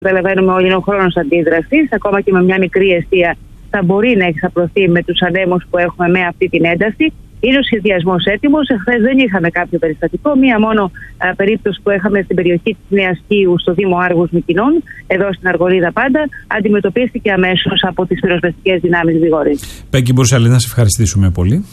Καταλαβαίνουμε όλοι, είναι ο χρόνος αντίδρασης. Ακόμα και με μια μικρή αιστεία θα μπορεί να εξαπλωθεί με τους ανέμους που έχουμε με αυτή την ένταση. Είναι ο σχεδιασμός έτοιμος. Εχθές δεν είχαμε κάποιο περιστατικό. Μία μόνο περίπτωση που είχαμε στην περιοχή της Νέας Κίου, στο Δήμο Άργους Μυκηνών, εδώ στην Αργολίδα πάντα, αντιμετωπίστηκε αμέσως από τις πυροσβεστικές δυνάμεις Γρηγόρης. Πέγκη Μπουρσαλή, να σε ευχαριστήσουμε πολύ.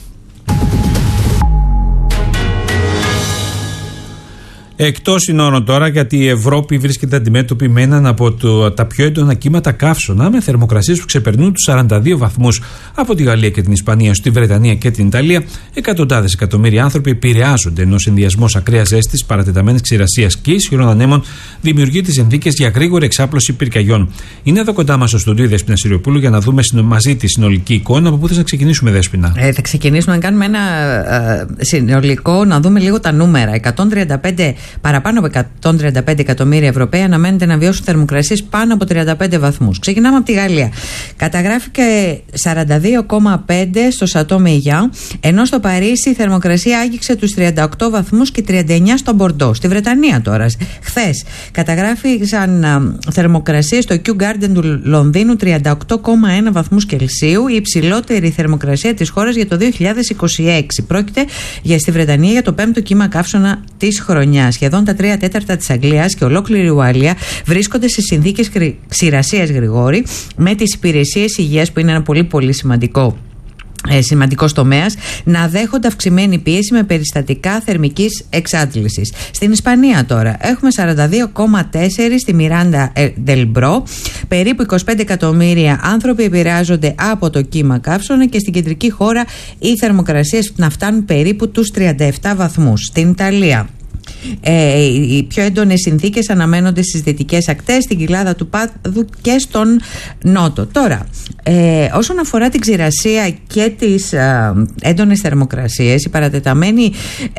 Εκτός συνόρων τώρα, γιατί η Ευρώπη βρίσκεται αντιμέτωπη με έναν από τα πιο έντονα κύματα καύσωνα, με θερμοκρασίες που ξεπερνούν τους 42 βαθμούς από τη Γαλλία και την Ισπανία στη Βρετανία και την Ιταλία. Εκατοντάδες εκατομμύρια άνθρωποι επηρεάζονται, ενώ ο συνδυασμός ακραίας ζέστης, παρατεταμένης ξηρασίας και ισχυρών ανέμων δημιουργεί τις συνθήκες για γρήγορη εξάπλωση πυρκαγιών. Είναι εδώ κοντά μας στο στούντιο η Δέσποινα Συριοπούλου για να δούμε μαζί τη συνολική εικόνα. Από πού θες να ξεκινήσουμε, Δέσποινα? Θα ξεκινήσουμε να κάνουμε ένα συνολικό, να δούμε λίγο τα νούμερα. Παραπάνω από 135 εκατομμύρια Ευρωπαίοι αναμένεται να βιώσουν θερμοκρασίες πάνω από 35 βαθμούς. Ξεκινάμε από τη Γαλλία. Καταγράφηκε 42,5 στο Σατό Μεγιά, ενώ στο Παρίσι η θερμοκρασία άγγιξε τους 38 βαθμούς και 39 στο Μπορντό. Στη Βρετανία τώρα, χθες, καταγράφηκαν θερμοκρασίες στο Kew Garden του Λονδίνου 38,1 βαθμούς Κελσίου, η υψηλότερη θερμοκρασία της χώρας για το 2026. Πρόκειται στη Βρετανία για το 5ο κύμα καύσωνα της χρονιάς. Σχεδόν τα 3/4 της Αγγλίας και ολόκληρη η Ουαλία βρίσκονται σε συνθήκες ξηρασίας, Γρηγόρη, με τις υπηρεσίες υγείας, που είναι ένα πολύ πολύ σημαντικός τομέας, να δέχονται αυξημένη πίεση με περιστατικά θερμικής εξάντλησης. Στην Ισπανία τώρα έχουμε 42,4 στη Μιράντα del Μπρό. Περίπου 25 εκατομμύρια άνθρωποι επηρεάζονται από το κύμα καύσωνα και στην κεντρική χώρα οι θερμοκρασίες να φτάνουν περίπου τους 37 βαθμούς. Στην Ιταλία οι πιο έντονες συνθήκες αναμένονται στις δυτικές ακτές, στην κοιλάδα του Πάδου και στον Νότο. Τώρα, όσον αφορά την ξηρασία και τις έντονες θερμοκρασίες, η παρατεταμένη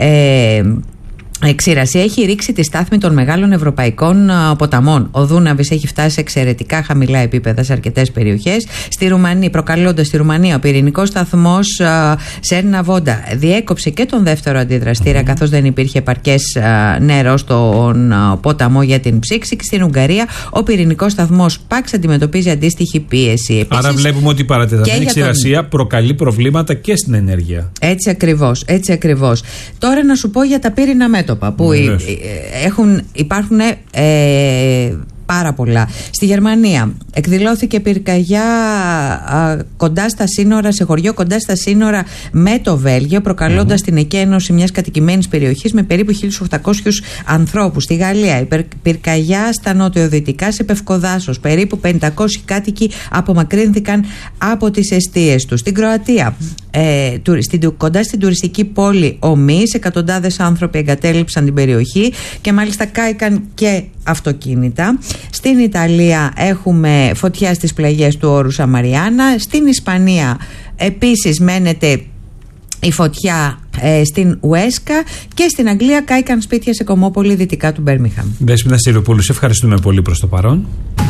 ξηρασία έχει ρίξει τη στάθμη των μεγάλων ευρωπαϊκών ποταμών. Ο Δούναβης έχει φτάσει σε εξαιρετικά χαμηλά επίπεδα σε αρκετές περιοχές. Προκαλώντας στη Ρουμανία, ο πυρηνικός σταθμός Σέρνα Βόντα διέκοψε και τον δεύτερο αντιδραστήρα, καθώς δεν υπήρχε επαρκές νερό στον ποταμό για την ψήξη. Και στην Ουγγαρία, ο πυρηνικός σταθμός Πάξ αντιμετωπίζει αντίστοιχη πίεση. Επίσης, άρα βλέπουμε ότι η παρατεταμένη ξηρασία προκαλεί προβλήματα και στην ενέργεια. Έτσι ακριβώς. Τώρα να σου πω για τα πύρινα μέτωπα που υπάρχουν πάρα πολλά. Στη Γερμανία εκδηλώθηκε πυρκαγιά κοντά στα σύνορα, σε χωριό κοντά στα σύνορα με το Βέλγιο, προκαλώντας την εκένωση μιας κατοικημένης περιοχής με περίπου 1.800 ανθρώπους. Στη Γαλλία, η πυρκαγιά στα νοτιοδυτικά σε Πευκοδάσος. Περίπου 500 κάτοικοι απομακρύνθηκαν από τις εστίες τους. Στην Κροατία, κοντά στην τουριστική πόλη Ομής, εκατοντάδες άνθρωποι εγκατέλειψαν την περιοχή και μάλιστα κάηκαν και αυτοκίνητα. Στην Ιταλία έχουμε φωτιά στις πλαγιές του όρου Σαμαριάνα. Στην Ισπανία επίσης μένεται η φωτιά στην Ουέσκα, και στην Αγγλία κάηκαν σπίτια σε Κομόπολη δυτικά του Μπέρμιχαμ. Δέσποινα Συριοπούλου, σε ευχαριστούμε πολύ προς το παρόν.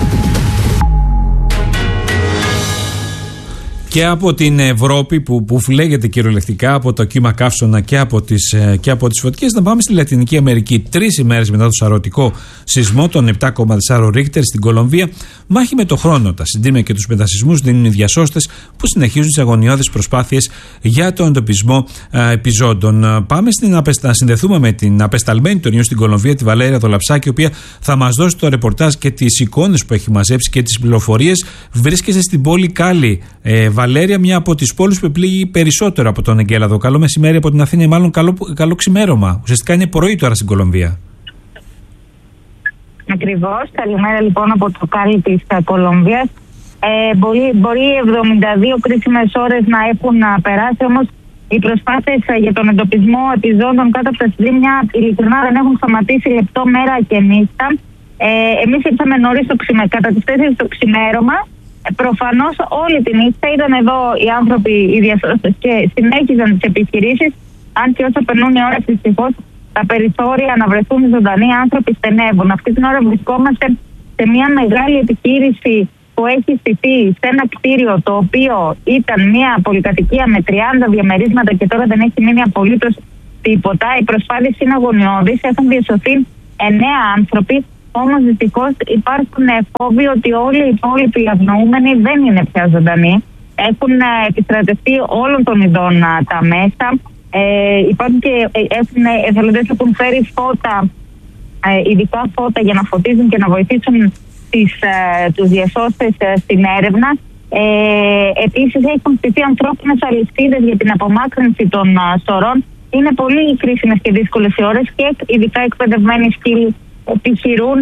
Και από την Ευρώπη που φλέγεται κυριολεκτικά από το κύμα καύσωνα και από τις φωτιές, να πάμε στη Λατινική Αμερική. 3 ημέρες μετά το σαρωτικό σεισμό των 7,4 Ρίχτερ στην Κολομβία, μάχη με το χρόνο. Τα συντρίμμια και τους μετασεισμούς δίνουν οι διασώστες που συνεχίζουν τις αγωνιώδεις προσπάθειες για τον εντοπισμό επιζώντων. Πάμε να συνδεθούμε με την απεσταλμένη του Ιουνίου στην Κολομβία, τη Βαλέρια Δολαψάκη, η οποία θα μας δώσει το ρεπορτάζ και τις εικόνες που έχει μαζέψει και τις πληροφορίες. Βρίσκεσαι στην πόλη Κάλι, Βαλέρια, μια από τις πόλεις που επλήγει περισσότερο από τον εγκέλαδο. Καλό μεσημέρι από την Αθήνα, ή μάλλον καλό ξημέρωμα. Ουσιαστικά είναι πρωί τώρα στην Κολομβία. Ακριβώς. Καλημέρα λοιπόν από το Κάλι της Κολομβίας. Μπορεί 72 κρίσιμες ώρες να έχουν περάσει, όμως οι προσπάθειες για τον εντοπισμό επιζώντων κάτω από τα συντρίμμια ειλικρινά δεν έχουν σταματήσει λεπτό μέρα και νύχτα. Εμείς ήρθαμε νωρίς κατά τις 4 το ξημέρωμα. Προφανώς όλη τη νύχτα ήταν εδώ οι άνθρωποι, οι διασώστες, και συνέχιζαν τις επιχειρήσεις. Αν και όσο περνούν οι ώρες, δυστυχώς τα περιθώρια να βρεθούν ζωντανοί άνθρωποι στενεύουν. Αυτή την ώρα βρισκόμαστε σε μια μεγάλη επιχείρηση που έχει στηθεί σε ένα κτίριο το οποίο ήταν μια πολυκατοικία με 30 διαμερίσματα και τώρα δεν έχει μείνει απολύτως τίποτα. Οι προσπάθειες είναι αγωνιώδεις. Έχουν διασωθεί 9 άνθρωποι. Όμως δυστυχώς υπάρχουν φόβοι ότι όλοι οι υπόλοιποι αγνοούμενοι δεν είναι πια ζωντανοί. Έχουν επιστρατευτεί όλων των ειδών τα μέσα. Υπάρχουν και εθελοντές που έχουν φέρει φώτα, ειδικά φώτα για να φωτίζουν και να βοηθήσουν τους διασώστες στην έρευνα. Επίσης έχουν στηθεί ανθρώπινες αλυσίδες για την απομάκρυνση των σωρών. Είναι πολύ κρίσιμες και δύσκολες οι ώρες και ειδικά εκπαιδευμένοι σκύλοι επιχειρούν.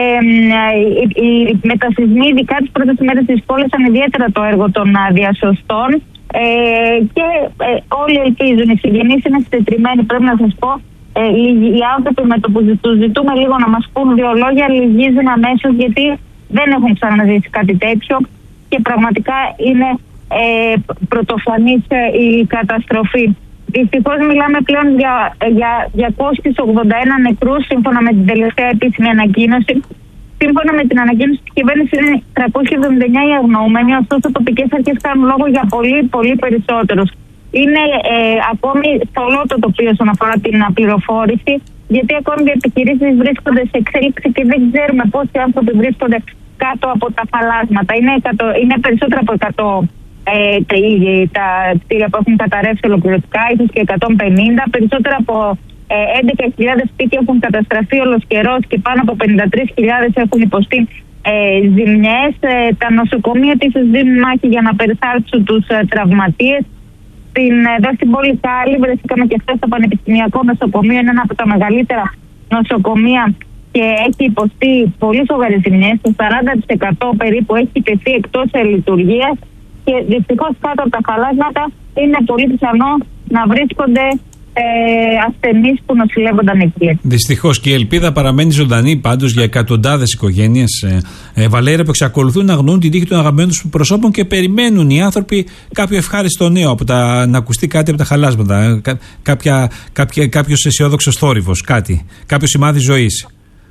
Οι μετασυσμοί, ειδικά τις πρώτες μέρες δυσκόλεσαν ιδιαίτερα το έργο των διασωστών και όλοι ελπίζουν. Οι συγγενείς είναι συντετριμμένοι, πρέπει να σας πω. Οι άνθρωποι με το που τους ζητούμε λίγο να μας πούν δύο λόγια λυγίζουν αμέσως, γιατί δεν έχουν ξαναζήσει κάτι τέτοιο και πραγματικά είναι πρωτοφανής η καταστροφή. Δυστυχώς μιλάμε πλέον για 281 νεκρούς σύμφωνα με την τελευταία επίσημη ανακοίνωση. Σύμφωνα με την ανακοίνωση της κυβέρνησης είναι 379 οι αγνοούμενοι, ωστόσο οι τοπικές αρχές κάνουν λόγο για πολύ περισσότερους. Είναι ακόμη θολό το τοπίο όσον αφορά την πληροφόρηση, γιατί ακόμη οι επιχειρήσεις βρίσκονται σε εξέλιξη και δεν ξέρουμε πόσοι άνθρωποι βρίσκονται κάτω από τα φαλάσματα. Είναι περισσότερα από 100 τα κτίρια που έχουν καταρρεύσει ολοκληρωτικά, ίσως και 150. Περισσότερα από 11.000 σπίτια έχουν καταστραφεί ολοσχερός και πάνω από 53.000 έχουν υποστεί ζημιές. Τα νοσοκομεία επίσης δίνουν μάχη για να περιθάλψουν τους τραυματίες. Εδώ στην πόλη Κάλλη βρεθήκαμε και χθες στο Πανεπιστημιακό Νοσοκομείο, είναι ένα από τα μεγαλύτερα νοσοκομεία και έχει υποστεί πολύ σοβαρές ζημιές. Το 40% περίπου έχει τεθεί εκτός λειτουργίας και δυστυχώς κάτω από τα χαλάσματα είναι πολύ πιθανό να βρίσκονται ασθενείς που νοσηλεύονταν εκεί. Δυστυχώς και η ελπίδα παραμένει ζωντανή πάντως για εκατοντάδες οικογένειες, Βαλέρια, που εξακολουθούν να αγνοούν την τύχη των αγαπημένων τους προσώπων και περιμένουν οι άνθρωποι κάποιο ευχάριστο νέο, να ακουστεί κάτι από τα χαλάσματα, κάποιος αισιόδοξος θόρυβος, κάποιο σημάδι ζωής.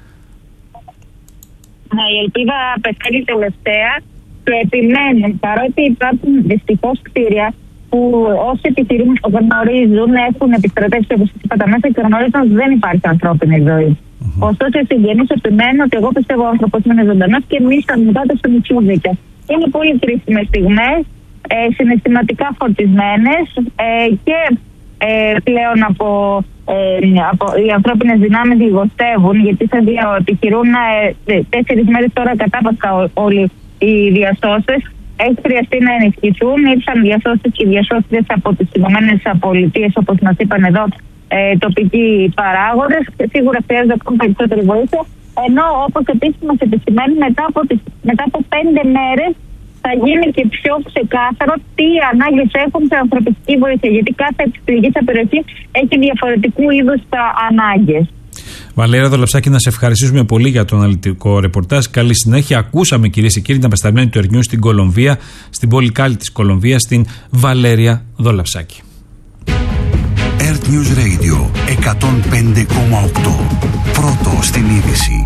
Η ελπίδα πεθαίνει τελευταία και επιμένουν, παρότι υπάρχουν δυστυχώς κτίρια που όσοι επιχειρούν το γνωρίζουν, έχουν επιστρατεύσει όπως είπα τα μέσα και γνωρίζουν ότι δεν υπάρχει ανθρώπινη ζωή. Ωστόσο, οι συγγενείς επιμένουν ότι εγώ πιστεύω ο άνθρωπος είναι ζωντανός και εμείς θα μοιάζουμε στο μισούδικια. Είναι πολύ κρίσιμες στιγμές, συναισθηματικά φορτισμένες και πλέον οι ανθρώπινες δυνάμεις λιγοστεύουν, γιατί θα επιχειρούν 4 μέρες τώρα κατάπασκα όλοι οι διασώστες. Έχει χρειαστεί να ενισχυθούν. Ήρθαν διασώστες και διασώστες από τις ΗΠΑ, όπως μας είπαν εδώ τοπικοί παράγοντες. Σίγουρα χρειάζεται ακόμη περισσότερη βοήθεια. Ενώ, όπως επίσης μας επισημαίνει, μετά από 5 μέρες θα γίνει και πιο ξεκάθαρο τι ανάγκες έχουν σε ανθρωπιστική βοήθεια. Γιατί κάθε πληγήσα περιοχή έχει διαφορετικού είδους ανάγκες. Βαλέρια Δολαψάκη, να σε ευχαριστήσουμε πολύ για το αναλυτικό ρεπορτάζ. Καλή συνέχεια. Ακούσαμε, κυρίες και κύριοι, την απεσταλμένη του Ερνιού στην Κολομβία, στην πόλη Κάλλη της Κολομβίας, στην Βαλέρια Δολαψάκη. Earth News Radio 105,8. Πρώτο στην είδηση.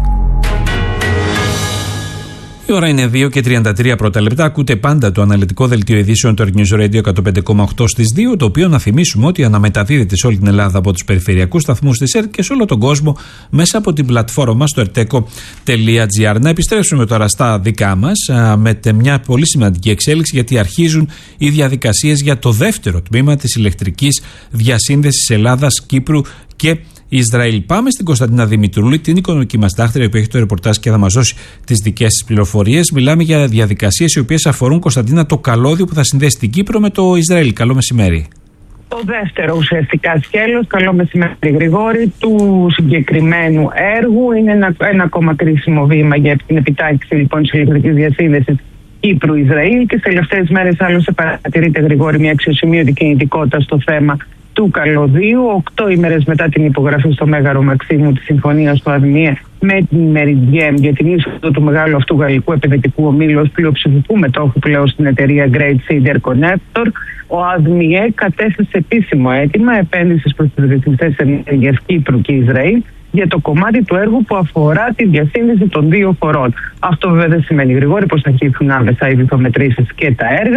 Η ώρα είναι 2 και 33 πρώτα λεπτά. Ακούτε πάντα το αναλυτικό δελτίο ειδήσεων του Earth News Radio 105,8 στις 2, το οποίο να θυμίσουμε ότι αναμεταδίδεται σε όλη την Ελλάδα από τους περιφερειακούς σταθμούς της ΕΡΤ και σε όλο τον κόσμο μέσα από την πλατφόρμα μας στο erteco.gr. Να επιστρέψουμε τώρα στα δικά μας με μια πολύ σημαντική εξέλιξη, γιατί αρχίζουν οι διαδικασίες για το δεύτερο τμήμα της ηλεκτρικής διασύνδεσης Ελλάδας, Κύπρου και Ισραήλ. Πάμε στην Κωνσταντίνα Δημητρούλη, την οικονομική μας τάχτρια, που έχει το ρεπορτάζ και θα μας δώσει τις δικές της πληροφορίες. Μιλάμε για διαδικασίες οι οποίες αφορούν, Κωνσταντίνα, το καλώδιο που θα συνδέσει την Κύπρο με το Ισραήλ. Καλό μεσημέρι. Το δεύτερο ουσιαστικά σκέλος, καλό μεσημέρι Γρηγόρη, του συγκεκριμένου έργου. Είναι ένα ακόμα κρίσιμο βήμα για την επιτάχυνση λοιπόν της ηλεκτρικής διασύνδεσης Κύπρου-Ισραήλ και στις τελευταίες μέρες άλλωστε παρατηρείται, Γρηγόρη, μια αξιοσημείωτη κινητικότητα στο θέμα του καλωδίου. 8 ημέρες μετά την υπογραφή στο Μέγαρο Μαξίμου της συμφωνίας του ΑΔΜΙΕ με την Meridian για την είσοδο του μεγάλου αυτού γαλλικού επενδυτικού ομίλου ως πλειοψηφικού μετόχου πλέον στην εταιρεία Great Sea Interconnector, ο ΑΔΜΙΕ κατέθεσε επίσημο αίτημα επένδυσης προς τις ρυθμιστές ενέργειας Κύπρου και Ισραήλ για το κομμάτι του έργου που αφορά τη διασύνδεση των δύο χωρών. Αυτό βέβαια δεν σημαίνει, Γρηγόρη, πως θα αρχίσουν άμεσα οι βυθομετρήσεις και τα έργα.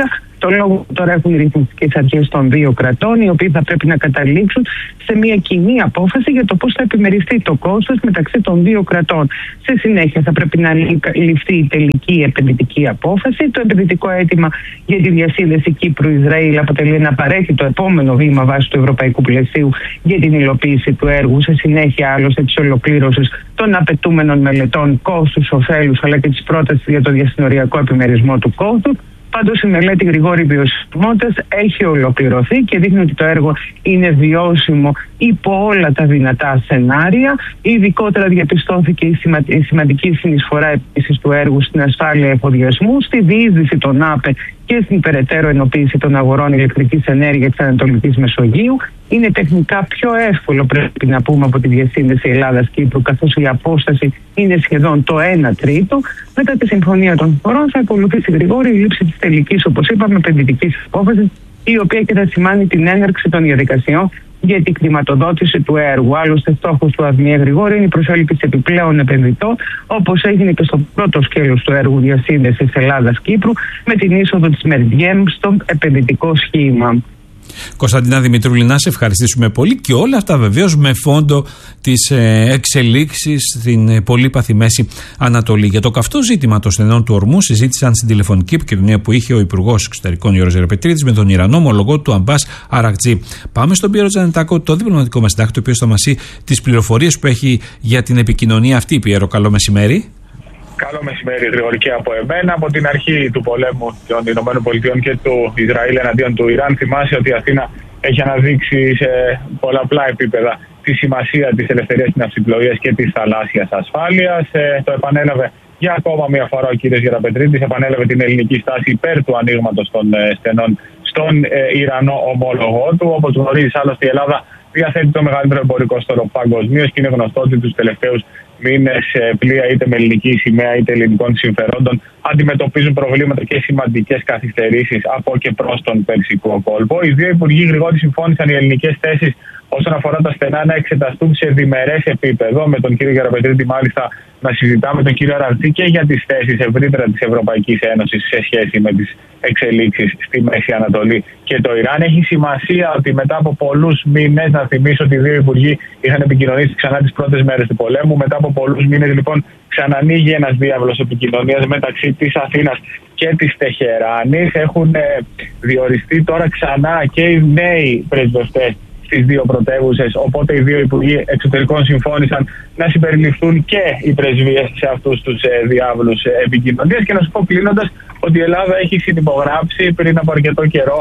αυτό λόγο τώρα έχουν ρυθμιστικές αρχές των δύο κρατών, οι οποίοι θα πρέπει να καταλήξουν σε μια κοινή απόφαση για το πώς θα επιμεριστεί το κόστος μεταξύ των δύο κρατών. Σε συνέχεια θα πρέπει να ληφθεί η τελική επενδυτική απόφαση. Το επενδυτικό αίτημα για τη διασύνδεση Κύπρου-Ισραήλ αποτελεί ένα απαραίτητο επόμενο βήμα βάσει του ευρωπαϊκού πλαισίου για την υλοποίηση του έργου. Σε συνέχεια, άλλωστε, τη ολοκλήρωση των απαιτούμενων μελετών κόστους-οφέλους αλλά και τη πρόταση για το διασυνοριακό επιμερισμό του κόστου. Πάντως η μελέτη Γρηγόρη βιωσιμότητας έχει ολοκληρωθεί και δείχνει ότι το έργο είναι βιώσιμο υπό όλα τα δυνατά σενάρια. Ειδικότερα διαπιστώθηκε η σημαντική συνεισφορά επίσης του έργου στην ασφάλεια εφοδιασμού, στη διείσδυση των ΑΠΕ και στην περαιτέρω ενοποίηση των αγορών ηλεκτρικής ενέργειας της Ανατολικής Μεσογείου. Είναι τεχνικά πιο εύκολο, πρέπει να πούμε, από τη διασύνδεση Ελλάδας-Κύπρου, καθώς η απόσταση είναι σχεδόν το 1/3. Μετά τη συμφωνία των χωρών θα ακολουθήσει γρήγορη η λήψη της τελικής, όπως είπαμε, επενδυτικής απόφασης, η οποία και θα σημάνει την έναρξη των διαδικασιών για την χρηματοδότηση του έργου. Άλλωστε, στόχος του ΑΔΜΙΕ Γρηγόρη είναι η προσέλκυση επιπλέον επενδυτών, όπως έγινε και στο πρώτο σκέλος του έργου διασύνδεσης Ελλάδας-Κύπρου, με την είσοδο της Μεριδιέμ στο επενδυτικό σχήμα. Κωνσταντίνα Δημητρούλη, να σε ευχαριστήσουμε πολύ, και όλα αυτά βεβαίως με φόντο τις εξελίξεις στην πολύπαθη Μέση Ανατολή. Για το καυτό ζήτημα των στενών του ορμού συζήτησαν στην τηλεφωνική επικοινωνία που είχε ο Υπουργός Εξωτερικών Γιώργος Γεραπετρίδης με τον Ιρανό ομολογό του Αμπάς Αρακτζή. Πάμε στον Πιέρο Τζανετάκο, το διπλωματικό μας συντάκτη, ο οποίος θα μας πει τις πληροφορίες που έχει για την επικοινωνία αυτή. Πιέρο, καλό μεσημέρι. Καλό μεσημέρι, Γρηγόρη, και από εμένα. Από την αρχή του πολέμου των ΗΠΑ και του Ισραήλ εναντίον του Ιράν, θυμάσαι ότι η Αθήνα έχει αναδείξει σε πολλαπλά επίπεδα τη σημασία της ελευθερίας της ναυσιπλοείας και της θαλάσσιας ασφάλειας. Το επανέλαβε για ακόμα μια φορά ο κ. Γεραπετρίδης, επανέλαβε την ελληνική στάση υπέρ του ανοίγματος των στενών στον Ιρανό ομόλογό του. Όπως γνωρίζεις, άλλωστε, η Ελλάδα διαθέτει το μεγαλύτερο εμπορικό στόλο παγκοσμίως και είναι γνωστό ότι τους τελευταίους μήνες πλοία είτε με ελληνική σημαία είτε ελληνικών συμφερόντων αντιμετωπίζουν προβλήματα και σημαντικές καθυστερήσεις από και προς τον Περσικό κόλπο. Οι δύο υπουργοί, Γρηγόρη, συμφώνησαν οι ελληνικές θέσεις όσον αφορά τα στενά να εξεταστούν σε διμερές επίπεδο. Με τον κύριο Γεραπετρίτη, μάλιστα, να συζητάμε τον κύριο Αρακτζή και για τις θέσεις ευρύτερα της Ευρωπαϊκής Ένωσης σε σχέση με τις εξελίξεις στη Μέση Ανατολή και το Ιράν. Έχει σημασία ότι μετά από πολλούς μήνες, να θυμίσω ότι οι δύο υπουργοί είχαν επικοινωνήσει ξανά τις πρώτες μέρες του πολέμου. Μετά από πολλούς μήνες, λοιπόν, ξανανοίγει ένας διάβλος επικοινωνίας μεταξύ της Αθήνας και της Τεχεράνης. Έχουν διοριστεί τώρα ξανά και οι νέοι πρεσβευτές στις δύο πρωτεύουσες, οπότε οι δύο υπουργοί εξωτερικών συμφώνησαν να συμπεριληφθούν και οι πρεσβείες σε αυτούς τους διάβλους επικοινωνίας. Και να σου πω κλείνοντας ότι η Ελλάδα έχει συνυπογράψει πριν από αρκετό καιρό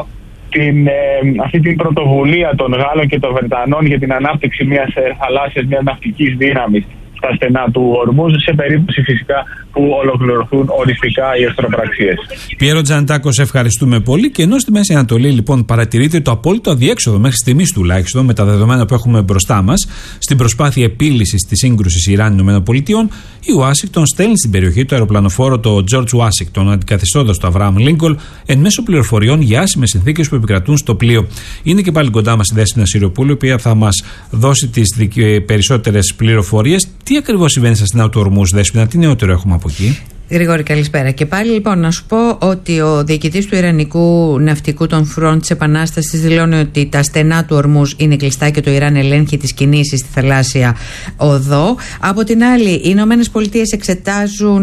αυτή την πρωτοβουλία των Γάλλων και των Βρετανών για την ανάπτυξη μιας θαλάσσιας, μιας ναυτικής δύναμης στα στενά του Ορμούζ, σε περίπτωση φυσικά που ολοκληρωθούν οριστικά οι εχθροπραξίες. Πιέρο Τζανετάκο, σε ευχαριστούμε πολύ. Και ενώ στη Μέση Ανατολή, λοιπόν, παρατηρείται το απόλυτο αδιέξοδο μέχρι στιγμής τουλάχιστον με τα δεδομένα που έχουμε μπροστά μας στην προσπάθεια επίλυσης της σύγκρουσης Ιράν-ΗΠΑ, η Ουάσιγκτον στέλνει στην περιοχή το αεροπλανοφόρο το George Washington, αντικαθιστώντας το Αβραάμ Λίνκολν, εν μέσω πληροφοριών για άσημες συνθήκες που επικρατούν στο πλοίο. Είναι και πάλι κοντά μας η Δέσποινα Σιριοπούλου, η οποία θα μας δώσει τις περισσότερες πληροφορίες. Τι ακριβώς συμβαίνει στα στενά του Ορμούζ, Δέσποινα, τι νεότερο έχουμε από εκεί? Γρηγόρη, καλησπέρα. Και πάλι, λοιπόν, να σου πω ότι ο διοικητής του Ιρανικού Ναυτικού των Front της Επανάστασης δηλώνει ότι τα στενά του Ορμούζ είναι κλειστά και το Ιράν ελέγχει τις κινήσεις στη θαλάσσια οδό. Από την άλλη, οι Ηνωμένες Πολιτείες εξετάζουν,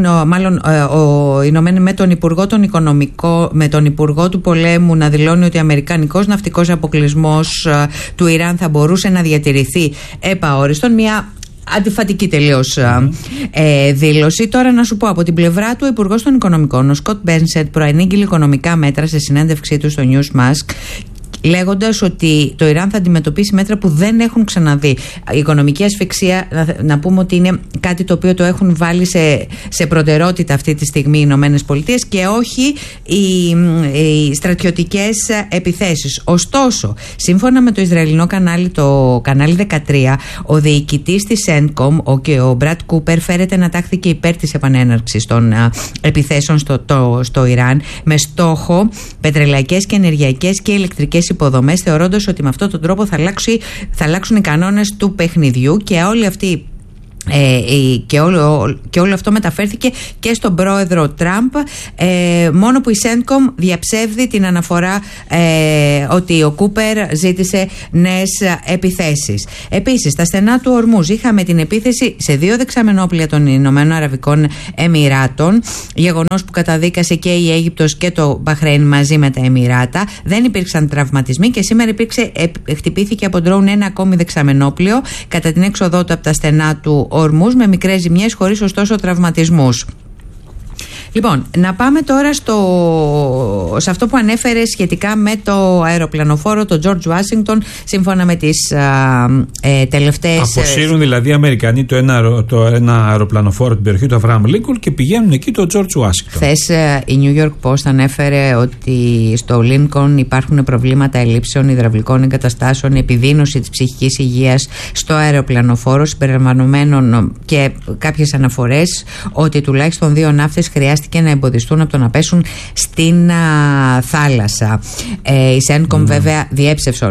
με τον Υπουργό των Οικονομικών, με τον Υπουργό του Πολέμου να δηλώνει ότι ο αμερικανικός ναυτικός αποκλεισμός του Ιράν θα μπορούσε να διατηρηθεί επαόριστον. Μια αντιφατική τελείως δήλωση. Τώρα να σου πω από την πλευρά του, ο Υπουργός των Οικονομικών, ο Σκοτ Μπένσετ, προανήγγειλε οικονομικά μέτρα σε συνέντευξή του στο Newsmask, λέγοντας ότι το Ιράν θα αντιμετωπίσει μέτρα που δεν έχουν ξαναδεί. Η οικονομική ασφυξία, να πούμε ότι είναι κάτι το οποίο το έχουν βάλει σε προτεραιότητα αυτή τη στιγμή οι Ηνωμένες Πολιτείες και όχι οι στρατιωτικές επιθέσεις. Ωστόσο, σύμφωνα με το Ισραηλινό κανάλι, το κανάλι 13, ο διοικητής της CENTCOM, ο Μπρατ Κούπερ, φέρεται να τάχθηκε υπέρ της επανέναρξης των επιθέσεων στο Ιράν, με στόχο πετρελαϊκές και ενεργειακές και ηλεκτρικές υποδομές, θεωρώντας ότι με αυτόν τον τρόπο θα αλλάξουν οι κανόνες του παιχνιδιού και όλη αυτή Και όλο αυτό μεταφέρθηκε και στον πρόεδρο Τραμπ, μόνο που η CENTCOM διαψεύδει την αναφορά ότι ο Κούπερ ζήτησε νέες επιθέσεις. Επίσης, στα στενά του Ορμούζ είχαμε την επίθεση σε 2 δεξαμενόπλια των Ηνωμένων Αραβικών Εμιράτων, γεγονός που καταδίκασε και η Αίγυπτος και το Μπαχρέιν μαζί με τα Εμιράτα. Δεν υπήρξαν τραυματισμοί και σήμερα χτυπήθηκε από ντρόουν ένα ακόμη δεξαμενόπλιο κατά την έξοδό του από τα στενά του Ορμούζ με μικρές ζημιές, χωρίς ωστόσο τραυματισμούς. Λοιπόν, να πάμε τώρα σε αυτό που ανέφερε σχετικά με το αεροπλανοφόρο, το George Washington, σύμφωνα με τις τελευταίες... Αποσύρουν δηλαδή οι Αμερικανοί το ένα αεροπλανοφόρο την περιοχή του Αβραάμ Λίνκολν και πηγαίνουν εκεί το George Washington. Χθες η New York Post ανέφερε ότι στο Λίνκολν υπάρχουν προβλήματα ελλείψεων υδραυλικών εγκαταστάσεων, επιδείνωση της ψυχικής υγείας στο αεροπλανοφόρο, συμπεριλαμβανομένων και κάποιες αναφορές ότι τουλάχιστον 2 ναύτες χρειάστηκε να εμποδιστούν από το να πέσουν στην θάλασσα. Η CENTCOM βέβαια διέψευσε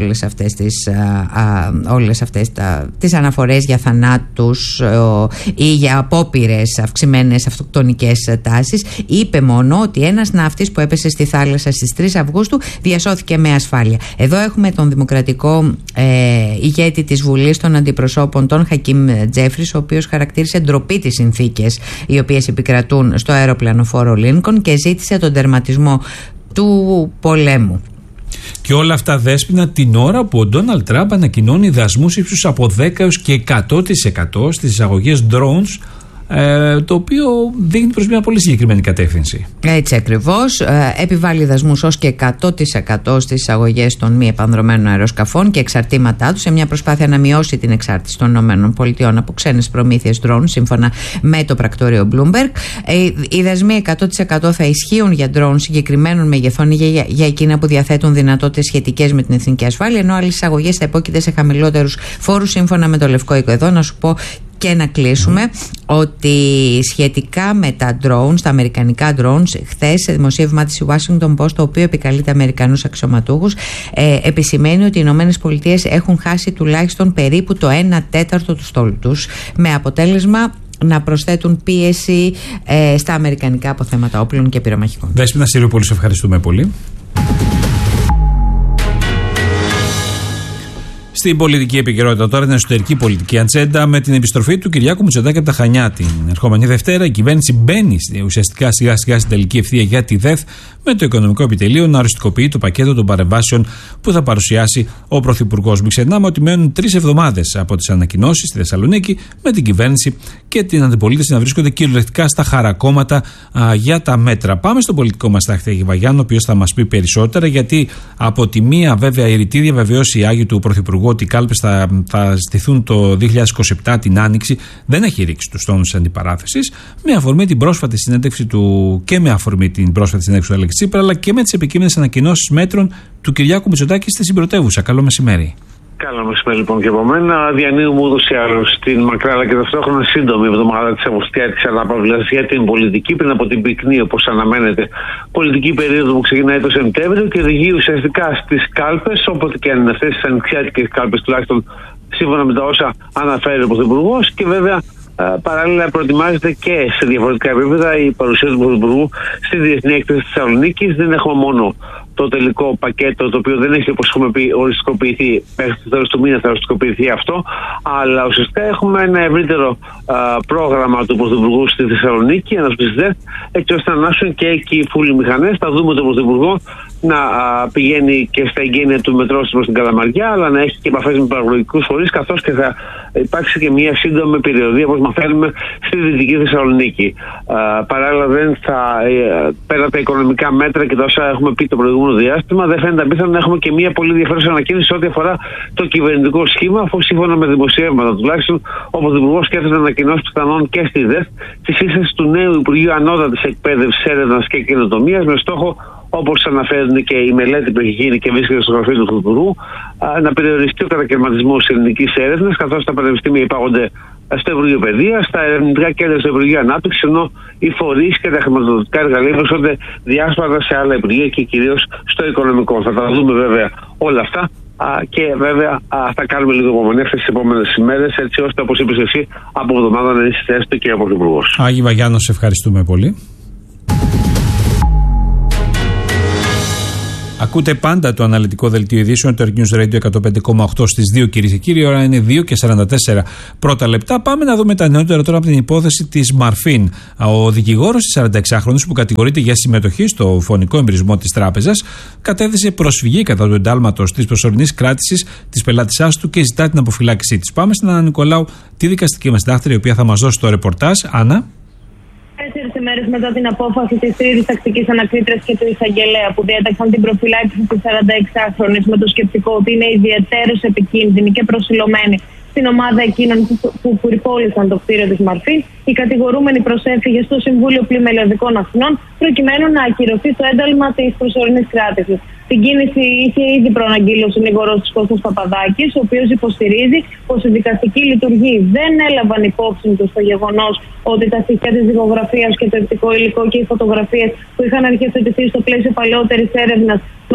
όλες αυτές τις αναφορές για θανάτους ή για απόπειρες αυξημένες αυτοκτονικές τάσεις. Είπε μόνο ότι ένας ναύτης που έπεσε στη θάλασσα στις 3 Αυγούστου διασώθηκε με ασφάλεια. Εδώ έχουμε τον δημοκρατικό ηγέτη της Βουλής των Αντιπροσώπων, τον Χακίμ Τζέφρις, ο οποίος χαρακτήρισε ντροπή τις συνθήκες οι οποίες επικρατούν στο αεροπλανοφόρο Λίνκολν και ζήτησε τον τερματισμό του πολέμου. Και όλα αυτά, Δέσποινα, την ώρα που ο Ντόναλντ Τραμπ ανακοινώνει δασμούς ύψους από 10% έως και 100% στις εισαγωγές drones, το οποίο δείχνει προς μια πολύ συγκεκριμένη κατεύθυνση. Έτσι ακριβώς. Επιβάλλει δασμούς ως και 100% στις εισαγωγές των μη επανδρωμένων αεροσκαφών και εξαρτήματά τους, σε μια προσπάθεια να μειώσει την εξάρτηση των ΗΠΑ από ξένες προμήθειες drone, σύμφωνα με το πρακτορείο Bloomberg. Οι δασμοί 100% θα ισχύουν για drone συγκεκριμένων μεγεθών ή για εκείνα που διαθέτουν δυνατότητες σχετικές με την εθνική ασφάλεια, ενώ άλλες εισαγωγές θα υπόκειται σε χαμηλότερους φόρους, σύμφωνα με το Λευκό Οίκο. Εδώ να σου πω και να κλείσουμε ότι σχετικά με τα drones, τα αμερικανικά drones, χθες σε δημοσίευμα της Washington Post, το οποίο επικαλείται Αμερικανούς αξιωματούχους, επισημαίνει ότι οι Ηνωμένες Πολιτείες έχουν χάσει τουλάχιστον περίπου το 1/4 του στόλου τους, με αποτέλεσμα να προσθέτουν πίεση στα αμερικανικά αποθέματα όπλων και πυρομαχικών. Δέσποινα Σιριοπούλου, σε ευχαριστούμε πολύ. Στην πολιτική επικαιρότητα τώρα, την εσωτερική πολιτική ατζέντα, με την επιστροφή του Κυριάκου Μητσοτάκη από τα Χανιά την ερχόμενη Δευτέρα, η κυβέρνηση μπαίνει ουσιαστικά σιγά-σιγά στην τελική ευθεία για τη ΔΕΘ, με το Οικονομικό Επιτελείο να οριστικοποιεί το πακέτο των παρεμβάσεων που θα παρουσιάσει ο Πρωθυπουργός. Μην ξεχνάμε ότι μένουν 3 εβδομάδες από τις ανακοινώσεις στη Θεσσαλονίκη, με την κυβέρνηση και την αντιπολίτευση να βρίσκονται κυριολεκτικά στα χαρακόμματα για τα μέτρα. Πάμε στον πολιτικό μας τάχτη Άγη Βαγιάννου, ο οποίος θα μας πει περισσότερα, γιατί από τη μία, βέβαια, η ρητή διαβεβαίωση η Άγιου του Πρωθυπουργού ότι οι κάλπες θα στηθούν το 2027 την Άνοιξη, δεν έχει ρίξει τους τόνους της αντιπαράθεσης, με αφορμή την πρόσφατη συνέντευξη του Αλέξη Τσίπρα, αλλά και με τις επικείμενες ανακοινώσεις μέτρων του Κυριάκου Μητσοτάκη στη Συμπρωτεύουσα. Καλό μεσημέρι. Καλό μεσημέρι λοιπόν και από μένα. Διανύουμε ούτως ή άλλως την μακρά αλλά και ταυτόχρονα σύντομη εβδομάδα της Αυγουστιάτικης αναπαυλίας για την πολιτική, πριν από την πυκνή, όπως αναμένεται, πολιτική περίοδο που ξεκινάει το Σεπτέμβριο και οδηγεί ουσιαστικά στις κάλπες, όποτε και αν είναι αυτές τις ανοιξιάτικες κάλπες, τουλάχιστον σύμφωνα με τα όσα αναφέρει ο Πρωθυπουργός, και βέβαια παράλληλα προετοιμάζεται και σε διαφορετικά επίπεδα η παρουσία του Πρωθυπουργού στη Διεθνή Έκθεση της Θεσσαλονίκης. Δεν έχουμε μόνο το τελικό πακέτο, το οποίο δεν έχει, όπως έχουμε πει, οριστικοποιηθεί, μέχρι το τέλος του μήνα θα οριστικοποιηθεί αυτό, αλλά ουσιαστικά έχουμε ένα ευρύτερο πρόγραμμα του Πρωθυπουργού στη Θεσσαλονίκη, έτσι ώστε να ανάσουν και εκεί οι φούλοι μηχανές. Θα δούμε τον Πρωθυπουργό να πηγαίνει και στα εγγένεια του μετρό προς την Καλαμαριά, αλλά να έχει και επαφές με παραγωγικούς φορείς, καθώς και θα υπάρξει και μια σύντομη περιοδία, όπως μαθαίνουμε, στη Δυτική Θεσσαλονίκη. Παράλληλα, πέρα τα οικονομικά μέτρα και τα όσα έχουμε πει το προηγούμενο διάστημα, δεν φαίνεται απίθανο να έχουμε και μια πολύ ενδιαφέρουσα ανακοίνωση ό,τι αφορά το κυβερνητικό σχήμα, αφού σύμφωνα με δημοσιεύματα τουλάχιστον, ο Πρωθυπουργός σκέφτεται να ανακοινώσει πιθανόν και στη ΔΕΘ τη σύσταση του νέου Υπουργείου Ανώτατης Εκπαίδευσης, Έρευνας και Καινοτομίας, με στόχο, όπως αναφέρουν και η μελέτη που έχει γίνει και βρίσκεται στο γραφείο του Πρωθυπουργού, να περιοριστεί ο κατακαιρματισμός της ελληνικής έρευνας, καθώς τα πανεπιστήμια υπάγονται στο Υπουργείο Παιδείας, στα ερευνητικά κέντρα στο Υπουργείο Ανάπτυξης, ενώ οι φορείς και τα χρηματοδοτικά εργαλεία βρίσκονται διάσπαρτα σε άλλα υπουργεία και κυρίως στο οικονομικό. Θα τα δούμε βέβαια όλα αυτά Και βέβαια θα κάνουμε λίγο υπομονή αυτές τις επόμενες ημέρες, έτσι ώστε, όπως είπες εσύ, από εβδομάδα να είσαι θέση του και από τον Υπουργός. Άγη Βαγιάννο, σε ευχαριστούμε πολύ. Ακούτε πάντα το αναλυτικό δελτίο ειδήσεων, το News Radio 105,8 στις 2, κυρίες και κύριοι. Ώρα είναι 2 και 44 πρώτα λεπτά. Πάμε να δούμε τα νεότερα τώρα από την υπόθεση της Μαρφίν. Ο δικηγόρος της 46χρονης που κατηγορείται για συμμετοχή στο φωνικό εμπρισμό της τράπεζας κατέθεσε προσφυγή κατά του εντάλματος της προσωρινής κράτησης της πελάτησάς του και ζητά την αποφυλάκησή της. Πάμε στην Άννα Νικολάου, τη δικαστική μας συντάκτρια, η οποία θα μας δώσει το ρεπορτάζ. Άννα. 4 ημέρες μετά την απόφαση της τρίτης τακτικής ανακρίτριας και του εισαγγελέα που διέταξαν την προφυλάκηση της 46χρονης με το σκεπτικό ότι είναι ιδιαιτέρως επικίνδυνη και προσιλωμένη στην ομάδα εκείνων που πυρπόλησαν το κτίριο της Μαρφίν, η κατηγορούμενη προσέφυγε στο Συμβούλιο Πλημελιωδικών Αθηνών προκειμένου να ακυρωθεί το ένταλμα της προσωρινής κράτησης. Την κίνηση είχε ήδη προαναγγείλει ο συνήγορος της Κώστας Παπαδάκης, ο οποίος υποστηρίζει πως οι δικαστικοί λειτουργοί δεν έλαβαν υπόψη τους το γεγονός ότι τα στοιχεία της δικογραφίας και το οπτικό υλικό και οι φωτογραφίες που είχαν αρχιοθετηθεί στο πλαίσιο παλαιότερης έρευνας το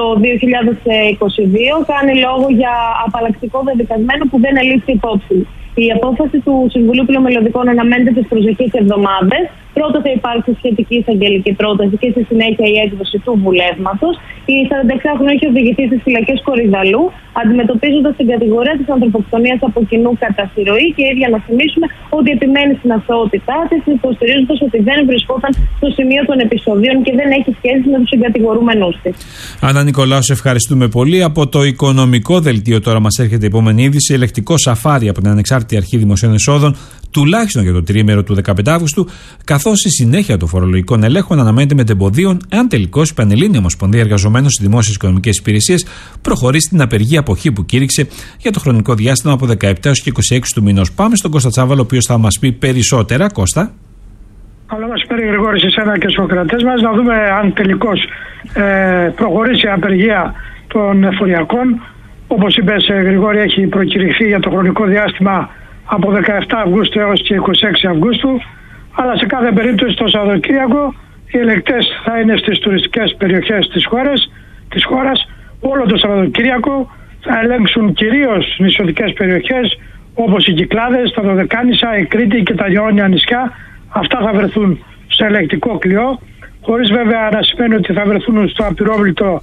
2022 κάνει λόγο για απαλλακτικό δεδικασμένο που δεν ελήφθη υπόψη. Η απόφαση του Συμβουλίου Πλημελιωδικών αναμένεται τις προσεχείς εβδομάδες. Πρώτα θα υπάρξει σχετική εισαγγελική πρόταση και στη συνέχεια η έκδοση του βουλεύματος. Η 46χρονη έχει οδηγηθεί στις φυλακές Κορυδαλού, αντιμετωπίζοντας την κατηγορία της ανθρωποκτονίας από κοινού κατά συρροή και ίδια να θυμίσουμε ότι επιμένει στην αθωότητά της, υποστηρίζοντας ότι δεν βρισκόταν στο σημείο των επεισοδίων και δεν έχει σχέση με τους συγκατηγορούμενους της. Άννα Νικολάου, σε ευχαριστούμε πολύ. Από το οικονομικό δελτίο τώρα μας έρχεται η επόμενη είδηση. Ελεκτικό σαφάρι από την Ανεξάρτητη Αρχή Δημοσίων Εσόδων, τουλάχιστον για το τριήμερο του 15 Αύγουστου, καθώς η συνέχεια των φορολογικών ελέγχων αναμένεται μετεμποδίων, εάν τελικώς η Πανελλήνια Ομοσπονδία Εργαζομένων στις Δημόσιες Οικονομικές Υπηρεσίες προχωρήσει στην απεργία αποχή που κήρυξε για το χρονικό διάστημα από 17 έως και 26 του μηνός. Πάμε στον Κώστα Τσάβαλο, ο οποίος θα μας πει περισσότερα. Κώστα. Καλό μεσημέρι, Γρηγόρη, σε εσένα και στους ακροατές μας. Να δούμε αν τελικώς προχωρήσει η απεργία των εφοριακών. Όπως είπες, Γρηγόρη, έχει προκηρυχθεί για το χρονικό διάστημα από 17 Αυγούστου έως και 26 Αυγούστου. Αλλά σε κάθε περίπτωση το Σαββατοκύριακο οι ελεκτές θα είναι στις τουριστικές περιοχές της χώρας. Όλο το Σαββατοκύριακο θα ελέγξουν κυρίως νησιωτικές περιοχές όπως οι Κυκλάδες, τα Δωδεκάνησα, η Κρήτη και τα Ιόνια νησιά. Αυτά θα βρεθούν στο ελεκτικό κλειό, χωρίς βέβαια να σημαίνει ότι θα βρεθούν στο απειρόβλητο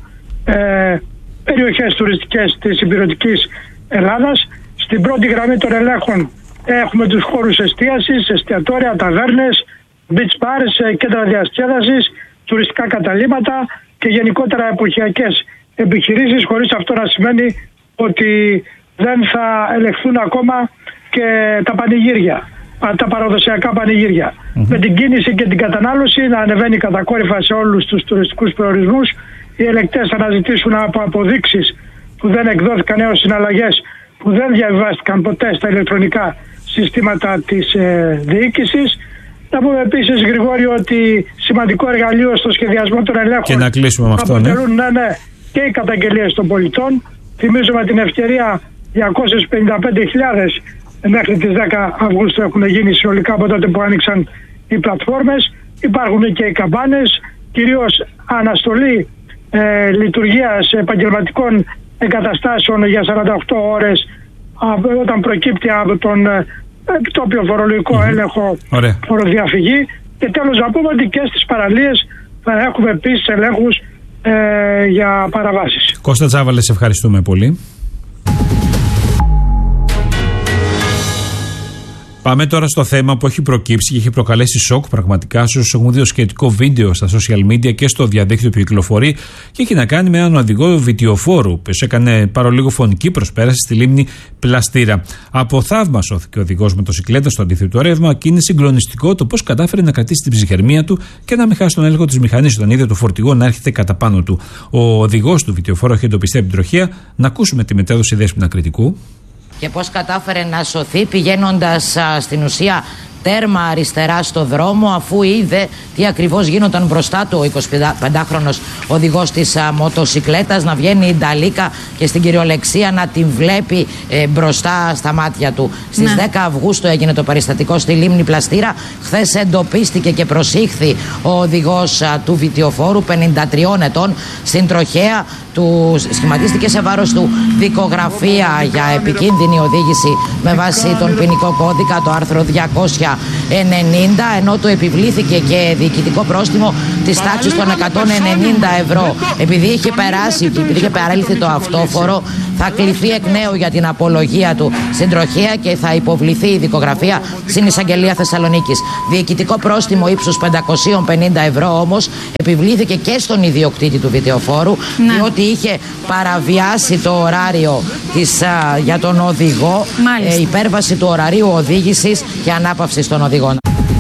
περιοχές τουριστικές της υπηρετικής Ελλάδας. Στην πρώτη γραμμή των ελέγχων έχουμε τους χώρους εστίασης, εστιατόρια, ταβέρνες, beach bars, κέντρα διασκέδασης, τουριστικά καταλύματα και γενικότερα εποχιακές επιχειρήσεις, χωρίς αυτό να σημαίνει ότι δεν θα ελεγχθούν ακόμα και τα πανηγύρια, τα παραδοσιακά πανηγύρια. Με την κίνηση και την κατανάλωση να ανεβαίνει κατακόρυφα σε όλους τους τουριστικούς προορισμούς, οι ελεκτές θα αναζητήσουν από αποδείξεις που δεν εκδόθηκαν έως συναλλαγές που δεν διαβιβάστηκαν ποτέ στα ηλεκτρονικά συστήματα της διοίκησης. Να πούμε επίσης, Γρηγόρη, ότι σημαντικό εργαλείο στο σχεδιασμό των ελέγχων και να κλείσουμε με αυτό, αποτελούν και οι καταγγελίες των πολιτών. Θυμίζουμε την ευκαιρία 255.000 μέχρι τις 10 Αυγούστου έχουν γίνει συνολικά από τότε που άνοιξαν οι πλατφόρμες. Υπάρχουν και οι καμπάνες, κυρίως αναστολή λειτουργίας επαγγελματικών εγκαταστάσεων για 48 ώρες όταν προκύπτει από τον επιτόπιο φορολογικό έλεγχο φοροδιαφυγή. Και τέλος να πούμε ότι και στις παραλίες θα έχουμε επίσης ελέγχους για παραβάσεις. Κώστα Τσάβαλε, σε ευχαριστούμε πολύ. Πάμε τώρα στο θέμα που έχει προκύψει και έχει προκαλέσει σοκ πραγματικά σε όσους έχουν δει το σχετικό βίντεο στα social media και στο διαδίκτυο που κυκλοφορεί και έχει να κάνει με έναν οδηγό βιτιοφόρου που έκανε παρολίγο φωνική προσπέραση στη λίμνη Πλαστήρα. Από θαύμα σώθηκε ο οδηγός μοτοσικλέτας στο αντίθετο ρεύμα και είναι συγκλονιστικό το πώς κατάφερε να κρατήσει την ψυχραιμία του και να μην χάσει τον έλεγχο της μηχανής όταν είδε το φορτηγό να έρχεται κατά πάνω του. Ο οδηγός του βιτιοφόρου έχει εντοπιστεί από την τροχέα. Να ακούσουμε τη μετέδοση Δέσποινα Κρητικού. Και πώς κατάφερε να σωθεί πηγαίνοντας στην ουσία τέρμα αριστερά στο δρόμο, αφού είδε τι ακριβώς γίνονταν μπροστά του ο 25χρονος οδηγός της μοτοσικλέτας να βγαίνει η νταλίκα και στην κυριολεξία να την βλέπει μπροστά στα μάτια του. Στις 10 Αυγούστου έγινε το περιστατικό στη λίμνη Πλαστήρα. Χθες εντοπίστηκε και προσήχθη ο οδηγός του βιτιοφόρου 53 ετών στην τροχέα σχηματίστηκε σε βάρος του δικογραφία για επικίνδυνη οδήγηση με βάση τον ποινικό κώδικα, το άρθρο 290, ενώ του επιβλήθηκε και διοικητικό πρόστιμο της τάξης των 190 ευρώ. Επειδή είχε παρέλθει το αυτόφορο, θα κληθεί εκ νέου για την απολογία του στην τροχέα και θα υποβληθεί η δικογραφία στην Εισαγγελία Θεσσαλονίκης. Διοικητικό πρόστιμο ύψους 550 ευρώ όμως επιβλήθηκε και στον ιδιοκτήτη του βιτεοφόρου, διότι είχε παραβιάσει το ωράριο για τον οδηγό, υπέρβαση του ωραρίου οδήγησης και ανάπαυσης των οδηγών.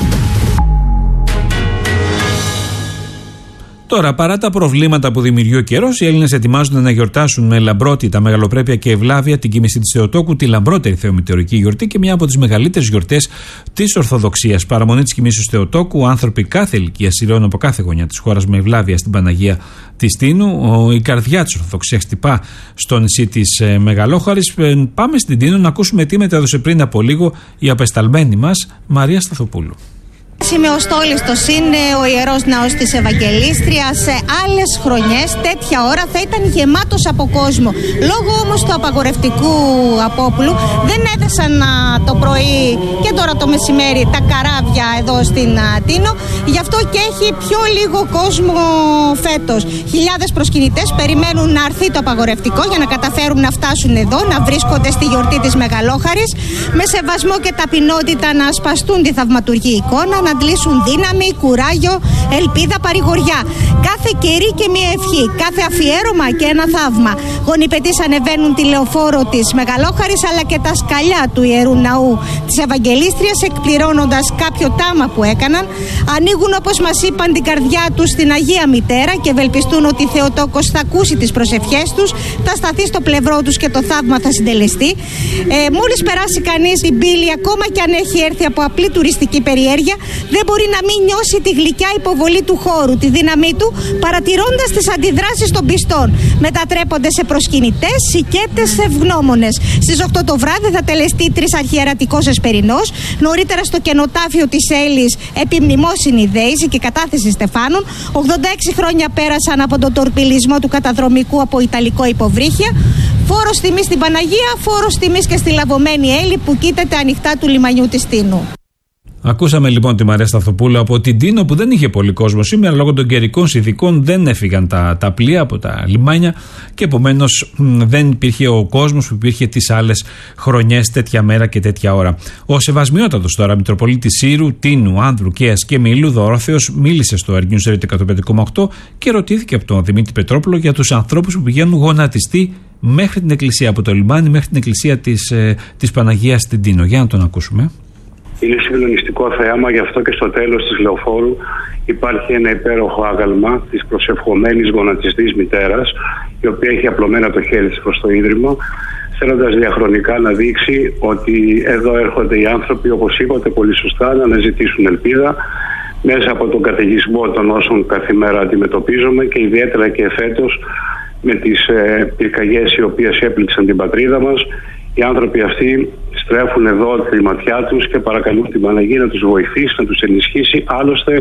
Τώρα, παρά τα προβλήματα που δημιουργεί ο καιρός, οι Έλληνες ετοιμάζονται να γιορτάσουν με λαμπρότητα, μεγαλοπρέπεια και ευλάβεια την κοιμήση της Θεοτόκου, τη λαμπρότερη θεομητεωρική γιορτή και μια από τις μεγαλύτερες γιορτές της Ορθοδοξίας. Παραμονή της κοιμήσεως Θεοτόκου, άνθρωποι κάθε ηλικίας σειραίων από κάθε γωνιά της χώρας με ευλάβεια στην Παναγία της Τίνου. Η καρδιά της Ορθοδοξίας χτυπά στο νησί της Μεγαλόχαρης. Πάμε στην Τίνο να ακούσουμε τι μετέδωσε πριν από λίγο η απεσταλμένη μας Μαρία Σταθοπούλου. Είμαι ο Στόλιστος, είναι ο Ιερός Ναός της Ευαγγελίστριας. Σε άλλες χρονιές τέτοια ώρα θα ήταν γεμάτος από κόσμο. Λόγω όμως του απαγορευτικού απόπλου δεν έδεσαν το πρωί και τώρα το μεσημέρι τα καράβια εδώ στην Τίνο. Γι' αυτό και έχει πιο λίγο κόσμο φέτος. Χιλιάδες προσκυνητές περιμένουν να έρθει το απαγορευτικό για να καταφέρουν να φτάσουν εδώ, να βρίσκονται στη γιορτή της Μεγαλόχαρης, με σεβασμό και ταπεινότητα να ασπαστούν τη θαυματουργή εικόνα, να αντλήσουν δύναμη, κουράγιο, ελπίδα, παρηγοριά. Κάθε καιρή και μία ευχή, κάθε αφιέρωμα και ένα θαύμα. Γονιπετής ανεβαίνουν τη λεωφόρο της Μεγαλόχαρης αλλά και τα σκαλιά του Ιερού Ναού της Ευαγγελίστριας, εκπληρώνοντας κάποιο τάμα που έκαναν. Ανοίγουν, όπως μας είπαν, την καρδιά τους στην Αγία Μητέρα και ευελπιστούν ότι η Θεοτόκος θα ακούσει τις προσευχές τους, θα σταθεί στο πλευρό τους και το θαύμα θα συντελεστεί. Μόλις περάσει κανείς την πύλη, ακόμα και αν έχει έρθει από απλή τουριστική περιέργεια, δεν μπορεί να μην νιώσει τη γλυκιά υποβολή του χώρου, τη δύναμή του, παρατηρώντας τις αντιδράσεις των πιστών. Μετατρέπονται σε προσκυνητές, οικέτες, ευγνώμονες. Στις 8 το βράδυ θα τελεστεί τρισαρχιερατικός εσπερινός. Νωρίτερα στο κενοτάφιο της Έλλης επιμνημόσυνη δέηση και κατάθεση στεφάνων. 86 χρόνια πέρασαν από τον τορπιλισμό του καταδρομικού από ιταλικό υποβρύχια. Φόρος τιμής στην Παναγία, φόρος τιμής και στη λαβωμένη Έλλη που κοίταται ανοιχτά του λιμανιού της Τίνου. Ακούσαμε λοιπόν τη Μαρία Σταθοπούλου από την Τίνο, που δεν είχε πολύ κόσμο σήμερα λόγω των καιρικών συνθηκών. Δεν έφυγαν τα πλοία από τα λιμάνια και επομένως δεν υπήρχε ο κόσμος που υπήρχε τις άλλες χρονιές τέτοια μέρα και τέτοια ώρα. Ο Σεβασμιότατος τώρα Μητροπολίτης Σύρου, Τίνου, Άνδρου, Καίας και Μήλου, Δωρόθεος, μίλησε στο News Radio 105,8 και ρωτήθηκε από τον Δημήτρη Πετρόπουλο για τους ανθρώπους που πηγαίνουν γονατιστοί μέχρι την εκκλησία, από το λιμάνι μέχρι την εκκλησία της Παναγίας στην Τίνο. Για να τον ακούσουμε. Είναι συγκλονιστικό θέαμα, γι' αυτό και στο τέλος της λεωφόρου υπάρχει ένα υπέροχο άγαλμα της προσευχομένης γονατιστής μητέρας, η οποία έχει απλωμένα το χέρι της προς το ίδρυμα, θέλοντας διαχρονικά να δείξει ότι εδώ έρχονται οι άνθρωποι, όπως είπατε πολύ σωστά, να αναζητήσουν ελπίδα μέσα από τον καταιγισμό των όσων κάθε μέρα αντιμετωπίζουμε και ιδιαίτερα και εφέτος με τις πυρκαγιές οι οποίες έπληξαν την πατρίδα μας. Οι άνθρωποι αυτοί στρέφουν εδώ τη ματιά τους και παρακαλούν την Παναγία να τους βοηθήσει, να τους ενισχύσει. Άλλωστε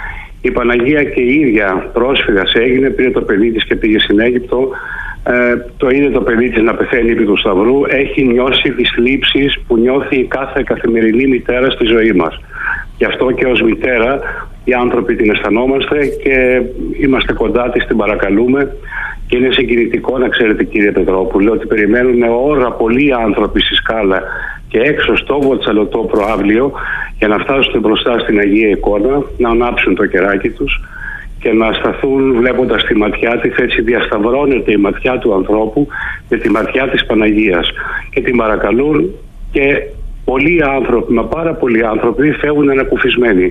η Παναγία και η ίδια πρόσφυγας έγινε, πήρε το παιδί της και πήγε στην Αίγυπτο. Το είδε το παιδί της να πεθαίνει επί του Σταυρού. Έχει νιώσει τις θλίψεις που νιώθει κάθε καθημερινή μητέρα στη ζωή μας. Γι' αυτό και ως μητέρα οι άνθρωποι την αισθανόμαστε και είμαστε κοντά της, την παρακαλούμε. Και είναι συγκινητικό να ξέρετε, κύριε Πετρόπουλο, ότι περιμένουν ώρα πολλοί άνθρωποι στη Σκάλα και έξω στο Βοτσαλωτό προαύλιο για να φτάσουν μπροστά στην Αγία Εικόνα, να ανάψουν το κεράκι τους και να σταθούν βλέποντας τη ματιά της. Έτσι διασταυρώνεται η ματιά του ανθρώπου με τη ματιά της Παναγίας και την παρακαλούν και πολλοί άνθρωποι, μα πάρα πολλοί άνθρωποι φεύγουν ανακουφισμένοι.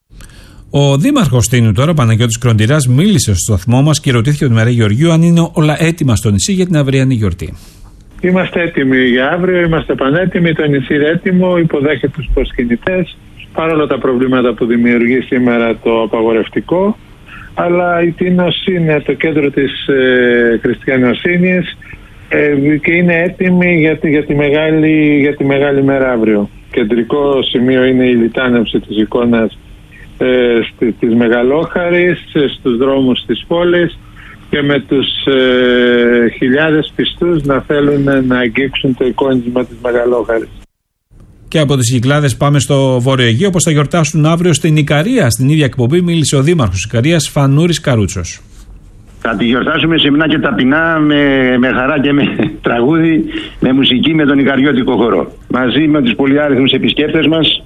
Ο Δήμαρχος Τίνου τώρα, Παναγιώτης Κροντηράς, μίλησε στο σταθμό μας και ρωτήθηκε από τη Μαρία Γεωργίου αν είναι όλα έτοιμα στο νησί για την αυριανή γιορτή. Είμαστε έτοιμοι για αύριο, είμαστε πανέτοιμοι, το νησί είναι έτοιμο, υποδέχεται τους προσκυνητές, παρόλα τα προβλήματα που δημιουργεί σήμερα το απαγορευτικό, αλλά η Τίνος είναι το κέντρο της χριστιανοσύνης και είναι έτοιμη για τη μεγάλη μέρα αύριο. Κεντρικό σημείο είναι η λιτάνευση της εικόνας της Μεγαλόχαρης στους δρόμους της πόλης. και με τους χιλιάδες πιστούς να θέλουν να αγγίξουν το εικόνισμα της Μεγαλόχαρης. Και από τις Κυκλάδες πάμε στο Βόρειο Αιγαίο, όπως θα γιορτάσουν αύριο στην Ικαρία. Στην ίδια εκπομπή μίλησε ο Δήμαρχος Ικαρίας, Φανούρης Καρούτσος. Θα τη γιορτάσουμε σεμνά και ταπεινά, με χαρά και με τραγούδι, με μουσική, με τον Ικαριώτικο χορό. Μαζί με τους πολυάριθμους επισκέπτες μας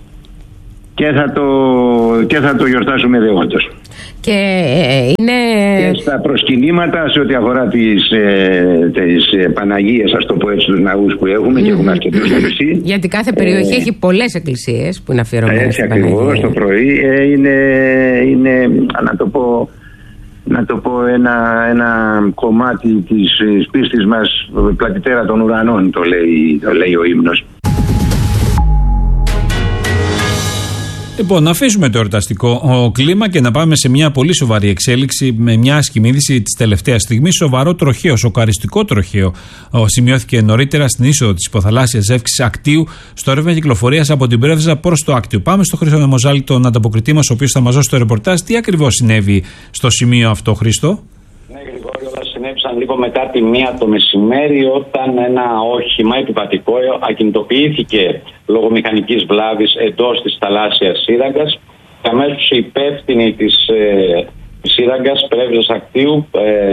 και θα το γιορτάσουμε δεόντως. Και είναι... Και στα προσκυνήματα σε ό,τι αφορά τις Παναγίες, ας το πω έτσι, τους ναούς που έχουμε και έχουμε αρκετούς νησί. Γιατί κάθε περιοχή έχει πολλές εκκλησίες που είναι αφιερωμένες στην Παναγία. Έτσι ακριβώς, το πρωί είναι να το πω ένα κομμάτι της πίστης μας, πλατητέρα των ουρανών, το λέει ο ύμνος. Λοιπόν, να αφήσουμε το εορταστικό κλίμα και να πάμε σε μια πολύ σοβαρή εξέλιξη με μια άσχημη είδηση της τελευταίας στιγμής. Σοβαρό τροχαίο, σοκαριστικό τροχαίο σημειώθηκε νωρίτερα στην είσοδο της υποθαλάσσιας ζεύξης Ακτίου στο ρεύμα κυκλοφορίας από την Πρέβεζα προς το Άκτιο. Πάμε στο Χρήστο Νεμοζάλη, τον ανταποκριτή μας, ο οποίος θα μας δώσει το ρεπορτάζ. Τι ακριβώς συνέβη στο σημείο αυτό, Χρήστο? Ναι, Γρηγόρη, όλα συνέβησαν λίγο μετά τη 1 το μεσημέρι, όταν ένα όχημα επιβατικό ακινητοποιήθηκε λόγω μηχανικής βλάβης εντός της θαλάσσιας σύραγγας. Και αμέσως οι υπεύθυνοι της σύραγγας Πρέβεζας Ακτίου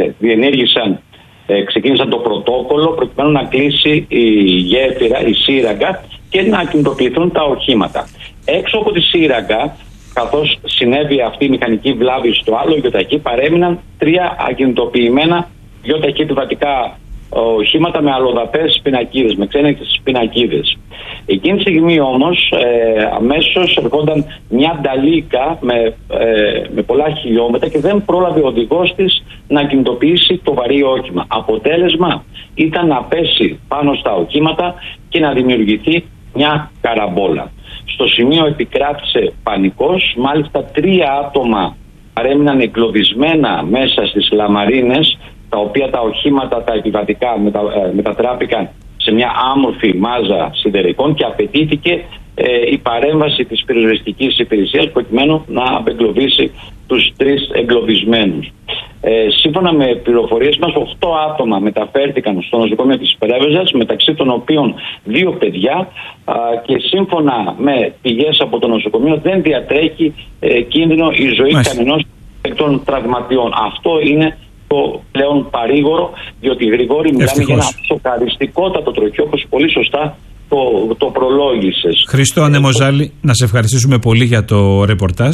ξεκίνησαν το πρωτόκολλο προκειμένου να κλείσει η γέφυρα, η σύραγγα, και να ακινητοποιηθούν τα οχήματα. Έξω από τη σύραγγα, καθώς συνέβη αυτή η μηχανική βλάβη στο άλλο γιοταχή, παρέμειναν 3 ακινητοποιημένα γιοταχή επιβατικά οχήματα με αλλοδαπές πινακίδες, με ξένες πινακίδες. Εκείνη τη στιγμή όμως αμέσως ερχόταν μια νταλίκα με πολλά χιλιόμετρα και δεν πρόλαβε ο οδηγός της να κινητοποιήσει το βαρύ όχημα. Αποτέλεσμα ήταν να πέσει πάνω στα οχήματα και να δημιουργηθεί μια καραμπόλα. Στο σημείο επικράτησε πανικός, μάλιστα 3 άτομα παρέμειναν εγκλωβισμένα μέσα στις λαμαρίνες, τα οποία τα οχήματα, τα επιβατικά μετατράπηκαν σε μια άμορφη μάζα σιδερικών και απαιτήθηκε η παρέμβαση της πυροσβεστικής υπηρεσίας προκειμένου να απεγκλωβίσει τους 3 εγκλωβισμένους. Σύμφωνα με πληροφορίες μας, 8 άτομα μεταφέρθηκαν στο νοσοκομείο της Πρέβεζας, μεταξύ των οποίων 2 παιδιά, και σύμφωνα με πηγές από το νοσοκομείο δεν διατρέχει κίνδυνο η ζωή κανενός εκ των τραυματιών. Αυτό είναι το πλέον παρήγορο, διότι, Γρηγόρη, μιλάμε για ένα σοκαριστικότατο τροχαίο, όπως πολύ σωστά το προλόγησες. Χρήστο Νεμοζάλη, να σε ευχαριστήσουμε πολύ για το ρεπορτάζ.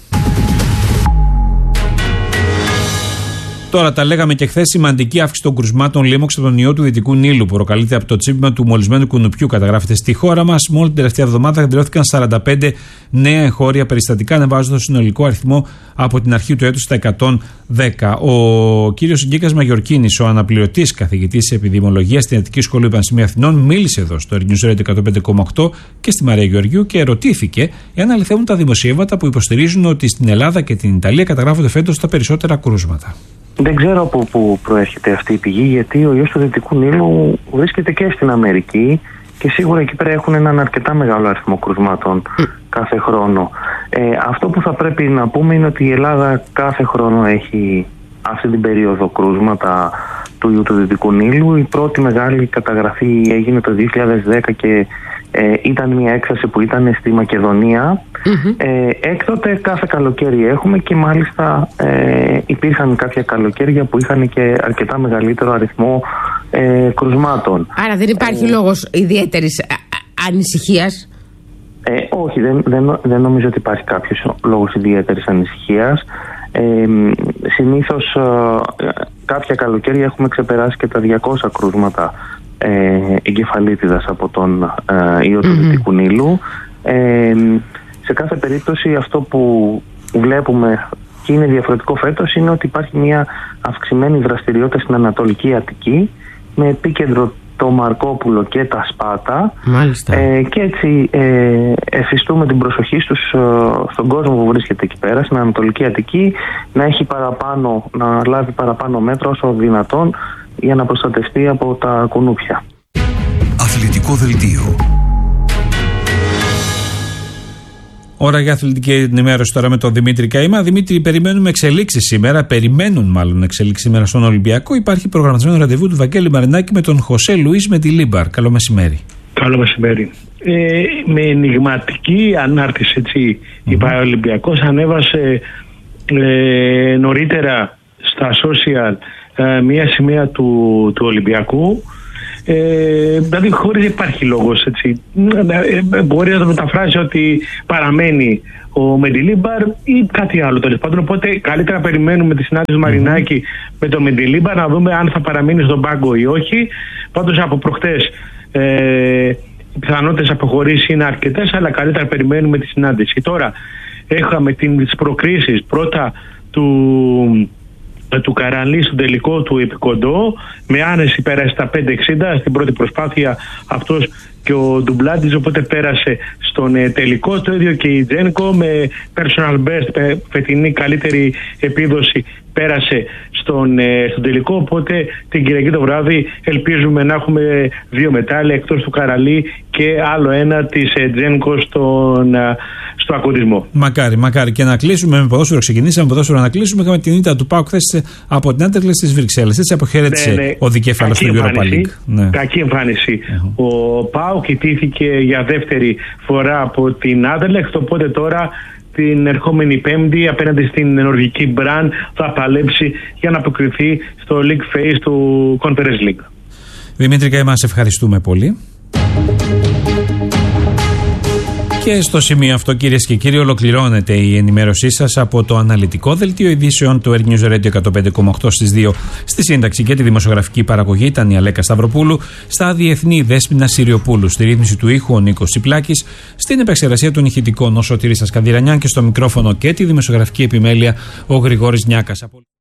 Τώρα, τα λέγαμε και χθες, σημαντική αύξηση των κρουσμάτων λίμωξ από τον ιό του Δυτικού Νείλου, που προκαλείται από το τσίπημα του μολυσμένου κουνουπιού. Καταγράφεται στη χώρα μας. Μόλις την τελευταία εβδομάδα καταγράφηκαν 45 νέα εγχώρια περιστατικά, ανεβάζοντας το συνολικό αριθμό από την αρχή του έτους στα 110. Ο κύριος Γκίκας Μαγιορκίνης, ο αναπληρωτής καθηγητής επιδημιολογίας στην Ιατρική Σχολή Πανεπιστημίου Αθηνών, μίλησε εδώ στο News Radio 105,8 και στη Μαρία Γεωργίου και ερωτήθηκε εάν αληθεύουν τα δημοσιεύματα που υποστηρίζουν ότι στην Ελλάδα και την Ιταλία καταγράφονται φέτος τα περισσότερα κρούσματα. Δεν ξέρω από πού προέρχεται αυτή η πηγή, γιατί ο ιός του Δυτικού Νείλου βρίσκεται και στην Αμερική και σίγουρα εκεί πέρα έχουν έναν αρκετά μεγάλο αριθμό κρουσμάτων κάθε χρόνο. Αυτό που θα πρέπει να πούμε είναι ότι η Ελλάδα κάθε χρόνο έχει αυτή την περίοδο κρούσματα του ιού του Δυτικού Νείλου. Η πρώτη μεγάλη καταγραφή έγινε το 2010 και ήταν μια έκθεση που ήταν στη Μακεδονία. Έκτοτε κάθε καλοκαίρι έχουμε, και μάλιστα υπήρχαν κάποια καλοκαίρια που είχαν και αρκετά μεγαλύτερο αριθμό κρουσμάτων. Άρα δεν υπάρχει λόγος ιδιαίτερης ανησυχίας? Όχι, δεν νομίζω ότι υπάρχει κάποιος λόγος ιδιαίτερης ανησυχίας. Συνήθως κάποια καλοκαίρια έχουμε ξεπεράσει και τα 200 κρούσματα εγκεφαλίτιδας από τον ιό του Δυτικού Νείλου. Σε κάθε περίπτωση αυτό που βλέπουμε και είναι διαφορετικό φέτος είναι ότι υπάρχει μια αυξημένη δραστηριότητα στην Ανατολική Αττική, με επίκεντρο το Μαρκόπουλο και τα Σπάτα. Και έτσι εφιστούμε την προσοχή στον κόσμο που βρίσκεται εκεί πέρα, στην Ανατολική Αττική, να λάβει παραπάνω μέτρα όσο δυνατόν για να προστατευτεί από τα κουνούπια. Αθλητικό δελτίο. Ώρα για αθλητική ενημέρωση τώρα με τον Δημήτρη Καημά. Δημήτρη, περιμένουν εξελίξεις σήμερα στον Ολυμπιακό. Υπάρχει προγραμματισμένο ραντεβού του Βαγγέλη Μαρινάκη με τον Χωσέ Λουίς Μεντιλίμπαρ. Καλό μεσημέρι. Καλό μεσημέρι. Με ενιγματική ανάρτηση, έτσι, η Παραολυμπιακός ανέβασε νωρίτερα στα social μια σημαία του Ολυμπιακού. Δηλαδή χωρίς υπάρχει λόγος, έτσι. Μπορεί να το μεταφράσει ότι παραμένει ο Μεντιλίμπαρ ή κάτι άλλο τέλος πάντων. Οπότε καλύτερα περιμένουμε τη συνάντηση του Μαρινάκη με τον Μεντιλίμπαρ να δούμε αν θα παραμείνει στον πάγκο ή όχι. Πάντως από προχτές οι πιθανότητες αποχωρήσεις είναι αρκετές, αλλά καλύτερα περιμένουμε τη συνάντηση. Τώρα είχαμε τις προκρίσεις πρώτα του Καραλή στον τελικό του επικοντό, με άνεση πέρασε στα 5.60 στην πρώτη προσπάθεια αυτός και ο Ντουμπλάντης, οπότε πέρασε στον τελικό. Το ίδιο και η Τζένκο με personal best, με φετινή καλύτερη επίδοση, πέρασε στον τελικό. Οπότε την Κυριακή το βράδυ ελπίζουμε να έχουμε 2 μετάλλια εκτός του Καραλή και άλλο ένα της Τζένκο στο ακουντισμό. Μακάρι. Και να κλείσουμε με ποδόσφαιρο. Ξεκινήσαμε ποδόσφαιρο να κλείσουμε. Είχαμε την ήττα του ΠΑΟΚ χθες από την Άντερλεχτ στις Βρυξέλλες. Έτσι αποχαιρέτησε ο δικέφαλος του Europa League. Ναι. Κακή εμφάνιση. Ο ΠΑΟΚ ιτήθηκε για δεύτερη φορά από την Άντερλεχτ. Οπότε τώρα την ερχόμενη Πέμπτη απέναντι στην νορβηγική Μπραν θα παλέψει για να αποκριθεί στο League Phase του Conference League. Δημήτρη Καημά, σε ευχαριστούμε πολύ. Και στο σημείο αυτό, κυρίες και κύριοι, ολοκληρώνεται η ενημέρωσή σας από το αναλυτικό δελτίο ειδήσεων του Earth News Radio 105,8 στις 2. Στη σύνταξη και τη δημοσιογραφική παραγωγή ήταν η Αλέκα Σταυροπούλου, στα διεθνή Δέσποινα Συριοπούλου, στη ρύθμιση του ήχου ο Νίκος Τσιπλάκης, στην επεξεργασία των ηχητικών ο Σωτήρης Ασκανδυρανιάν και στο μικρόφωνο και τη δημοσιογραφική επιμέλεια ο Γρηγόρης Νιάκας.